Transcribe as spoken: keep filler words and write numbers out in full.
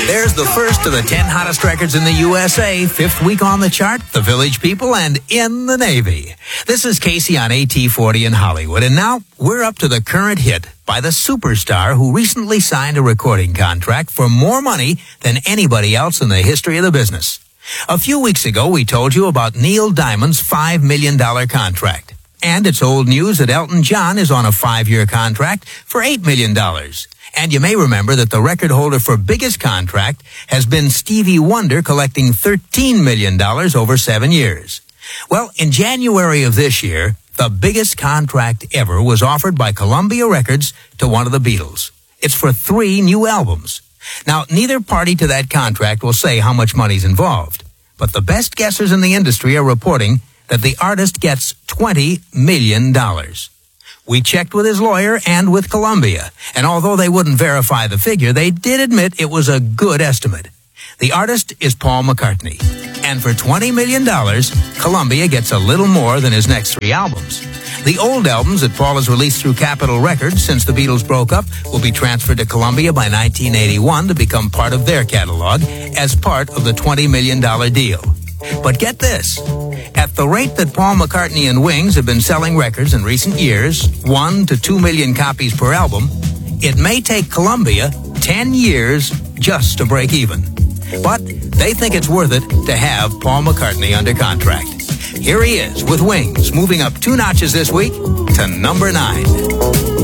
There's the first of the ten hottest records in the U S A, fifth week on the chart, The Village People, and In the Navy. This is Casey on A T forty in Hollywood, and now we're up to the current hit by the superstar who recently signed a recording contract for more money than anybody else in the history of the business. A few weeks ago, we told you about Neil Diamond's five million dollars contract. And it's old news that Elton John is on a five-year contract for eight million dollars. And you may remember that the record holder for biggest contract has been Stevie Wonder, collecting thirteen million dollars over seven years. Well, in January of this year, the biggest contract ever was offered by Columbia Records to one of the Beatles. It's for three new albums. Now, neither party to that contract will say how much money's involved, but the best guessers in the industry are reporting that the artist gets twenty million dollars. We checked with his lawyer and with Columbia, and although they wouldn't verify the figure, they did admit it was a good estimate. The artist is Paul McCartney, and for twenty million dollars, Columbia gets a little more than his next three albums. The old albums that Paul has released through Capitol Records since the Beatles broke up will be transferred to Columbia by nineteen eighty-one to become part of their catalog as part of the twenty million dollars deal. But get this. At the rate that Paul McCartney and Wings have been selling records in recent years, one to two million copies per album, it may take Columbia ten years just to break even. But they think it's worth it to have Paul McCartney under contract. Here he is with Wings, moving up two notches this week to number nine.